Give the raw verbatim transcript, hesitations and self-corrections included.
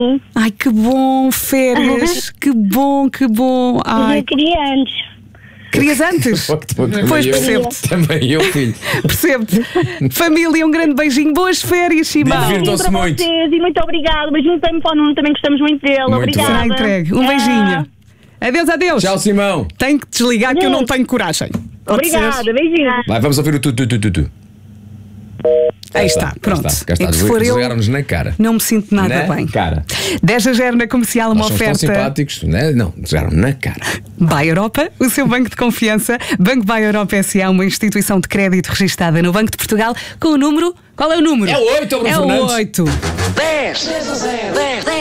Ai, que bom, férias. Que bom, que bom. Ai, Eu queria antes. querias antes? Também Pois, eu. percebo-te. Também eu, filho. Percebo-te. Família, um grande beijinho. Boas férias, Simão. Divirtam-se Para muito. vocês e muito obrigado. Beijinho também para o Nuno, também gostamos muito dele. Muito Obrigada. Será entregue. Um beijinho. Adeus, adeus. Tchau, Simão. Tenho que desligar que eu não tenho coragem. Pode ser? Obrigada, beijinho. Vai, vamos ouvir o tu, tu, tu, tu, tu. Aí está, pronto. Cá está, cá está. É que se for eu, Desligaram-nos na cara. não me sinto nada Na bem. cara. dez a zero na comercial, uma Nós somos tão oferta. simpáticos, né? Não, desligaram na cara. Buy Europa, o seu banco de confiança. Banco Buy Europa S A, uma instituição de crédito registada no Banco de Portugal com o número. Qual é o número? É o oito, Bruno É o Fernandes. oito. dez, dez a zero, dez, dez.